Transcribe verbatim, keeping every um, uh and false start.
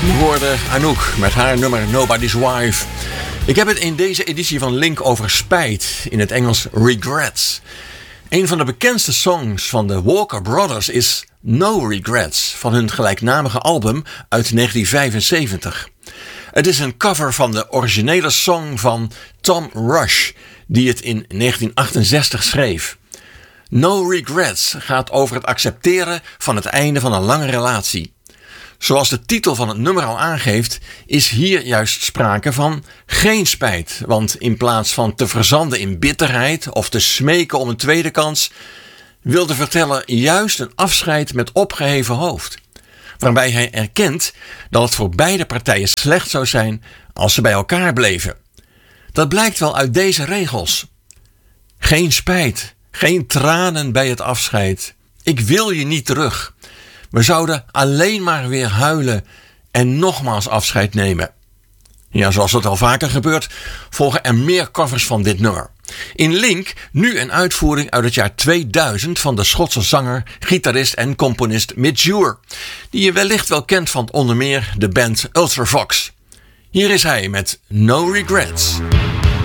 Hoorde Anouk met haar nummer Nobody's Wife. Ik heb het in deze editie van Link over spijt, in het Engels regrets. Een van de bekendste songs van de Walker Brothers is No Regrets van hun gelijknamige album uit negentien vijfenzeventig. Het is een cover van de originele song van Tom Rush, die het in negentien achtenzestig schreef. No Regrets gaat over het accepteren van het einde van een lange relatie. Zoals de titel van het nummer al aangeeft, is hier juist sprake van geen spijt. Want in plaats van te verzanden in bitterheid of te smeken om een tweede kans, wil de verteller juist een afscheid met opgeheven hoofd. Waarbij hij erkent dat het voor beide partijen slecht zou zijn als ze bij elkaar bleven. Dat blijkt wel uit deze regels. Geen spijt, geen tranen bij het afscheid. Ik wil je niet terug. We zouden alleen maar weer huilen en nogmaals afscheid nemen. Ja, zoals dat al vaker gebeurt, volgen er meer covers van dit nummer. In Link nu een uitvoering uit het jaar tweeduizend van de Schotse zanger, gitarist en componist Mitch Ure, die je wellicht wel kent van onder meer de band Ultravox. Hier is hij met No Regrets.